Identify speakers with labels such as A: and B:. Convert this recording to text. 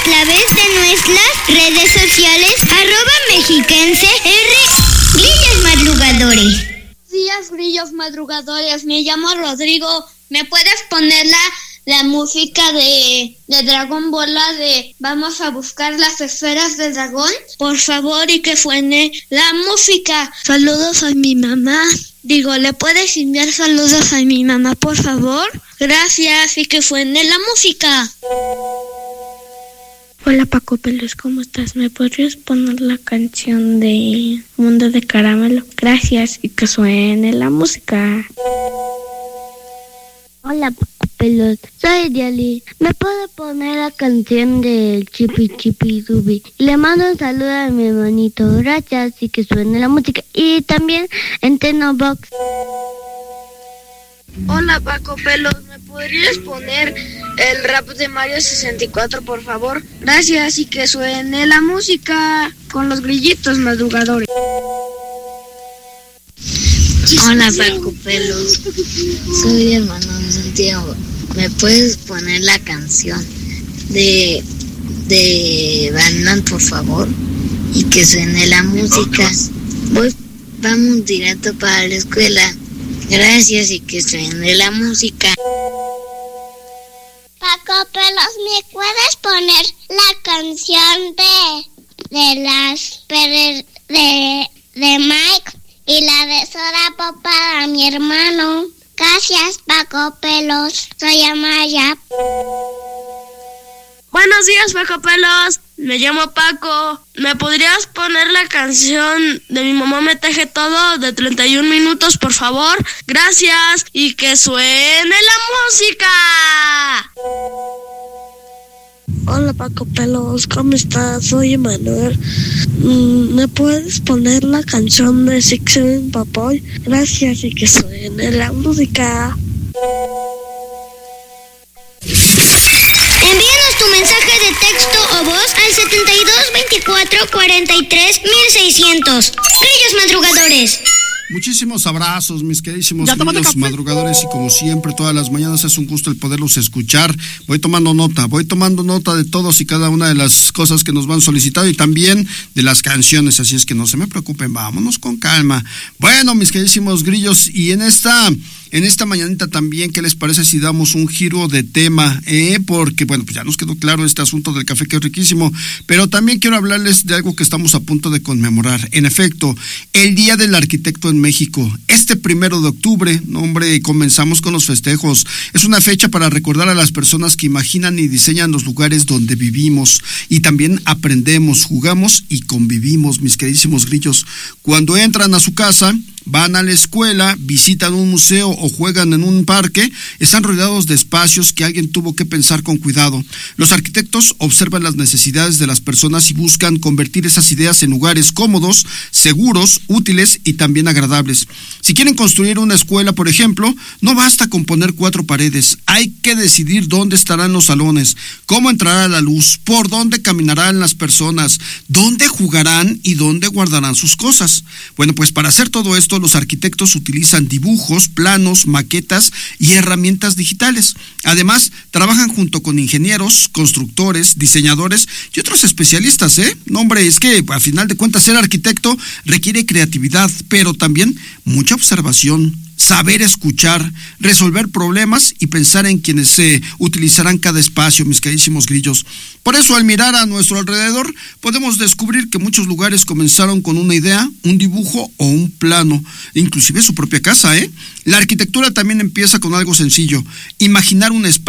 A: través de nuestras redes sociales, @mexiquense R. Grillos Madrugadores.
B: Buenos días, Grillos Madrugadores. Me llamo Rodrigo. ¿Me puedes poner la música de Dragon Ball, de vamos a buscar las esferas del dragón? Por favor, y que suene la música. Saludos a mi mamá. ¿Le puedes enviar saludos a mi mamá, por favor? Gracias, y que suene la música.
C: Hola Paco Pelos, ¿cómo estás? ¿Me podrías poner la canción de Mundo de Caramelo? Gracias, y que suene la música.
D: Hola Paco Pelos, soy Diali. ¿Me puede poner la canción del Chipi Chipi Dubi? Le mando un saludo a mi hermanito, gracias, y que suene la música. Y también en Tenobox.
B: Hola Paco Pelos, ¿me podrías poner el rap de Mario 64, por favor? Gracias, y que suene la música con los grillitos madrugadores.
E: Hola Paco Pelos, soy hermano de Santiago. ¿Me puedes poner la canción de Batman, por favor? Y que suene la música. Vamos directo para la escuela. Gracias, y que suene la música.
A: Paco Pelos, ¿me puedes poner la canción de Mike y la de Soda Pop para mi hermano? Gracias, Paco Pelos. Soy Amaya.
B: Buenos días, Paco Pelos. Me llamo Paco. ¿Me podrías poner la canción de Mi Mamá Me Teje Todo de 31 minutos, por favor? Gracias, y que suene la música.
C: Hola Paco Pelos, ¿cómo estás? Soy Emanuel. ¿Me puedes poner la canción de Six and Papoy? Gracias, y que suene la música.
A: Envíanos tu mensaje de texto o voz al 7224-43-1600. Grillos Madrugadores.
F: Muchísimos abrazos, mis queridísimos grillos madrugadores, y como siempre todas las mañanas es un gusto el poderlos escuchar. Voy tomando nota de todos y cada una de las cosas que nos van solicitando y también de las canciones, así es que no se me preocupen, vámonos con calma. Bueno, mis queridísimos grillos, y en esta mañanita también, ¿qué les parece si damos un giro de tema? Porque, bueno, pues ya nos quedó claro este asunto del café, que es riquísimo, pero también quiero hablarles de algo que estamos a punto de conmemorar. En efecto, el Día del Arquitecto en México. Este 1 de octubre, comenzamos con los festejos. Es una fecha para recordar a las personas que imaginan y diseñan los lugares donde vivimos, y también aprendemos, jugamos y convivimos, mis queridísimos grillos. Cuando entran a su casa, van a la escuela, visitan un museo o juegan en un parque, están rodeados de espacios que alguien tuvo que pensar con cuidado. Los arquitectos observan las necesidades de las personas y buscan convertir esas ideas en lugares cómodos, seguros, útiles y también agradables. Si quieren construir una escuela, por ejemplo, no basta con poner 4 paredes, hay que decidir dónde estarán los salones, cómo entrará la luz, por dónde caminarán las personas, dónde jugarán y dónde guardarán sus cosas. Bueno, pues para hacer todo esto, los arquitectos utilizan dibujos, planos, maquetas y herramientas digitales. Además, trabajan junto con ingenieros, constructores, diseñadores y otros especialistas, No, hombre, es que a final de cuentas ser arquitecto requiere creatividad, pero también mucha observación, saber escuchar, resolver problemas y pensar en quienes se utilizarán cada espacio, mis queridísimos grillos. Por eso, al mirar a nuestro alrededor, podemos descubrir que muchos lugares comenzaron con una idea, un dibujo o un plano, inclusive su propia casa, La arquitectura también empieza con algo sencillo: imaginar un espacio